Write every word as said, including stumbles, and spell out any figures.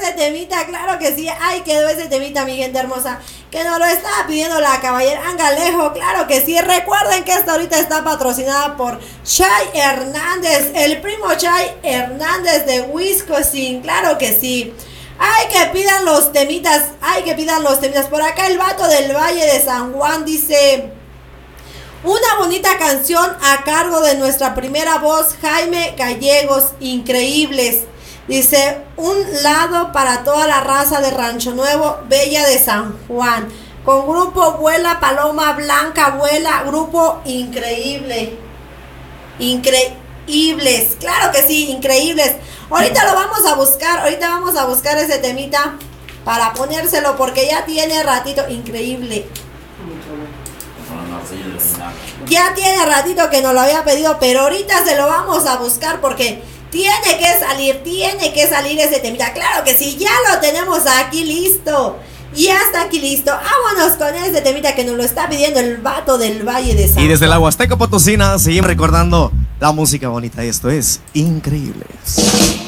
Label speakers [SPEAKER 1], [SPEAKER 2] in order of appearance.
[SPEAKER 1] ese temita, claro que sí. Ahí quedó ese temita, mi gente hermosa, que nos lo estaba pidiendo la caballera Angalejo. Claro que sí. Recuerden que esta ahorita está patrocinada por Chay Hernández, el primo Chay Hernández de Wisconsin. Claro que sí. Ay, que pidan los temitas. Ay, que pidan los temitas. Por acá el vato del Valle de San Juan dice: una bonita canción a cargo de nuestra primera voz, Jaime Gallegos, increíbles. Dice, un lado para toda la raza de Rancho Nuevo, Bella de San Juan. Con grupo Vuela Paloma Blanca, Vuela, grupo increíble. Increíbles, claro que sí, increíbles. Ahorita lo vamos a buscar, ahorita vamos a buscar ese temita para ponérselo porque ya tiene ratito, increíble. Ya tiene ratito que nos lo había pedido, pero ahorita se lo vamos a buscar porque tiene que salir, tiene que salir ese temita. Claro que sí, ya lo tenemos aquí listo. Ya está aquí listo. Vámonos con ese temita que nos lo está pidiendo el vato del Valle de San Juan.
[SPEAKER 2] Y desde la Huasteca Potosina seguimos recordando la música bonita. Esto es Increíbles.